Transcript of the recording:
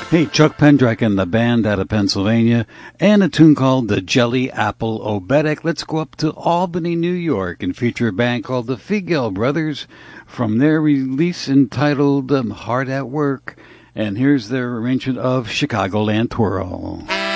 Hey, Chuck Pendrack and the band out of Pennsylvania, and a tune called the Jelly Apple Oberek. Let's go up to Albany, New York, and feature a band called the Figel Brothers from their release entitled Hard at Work. And here's their arrangement of Chicagoland Twirl.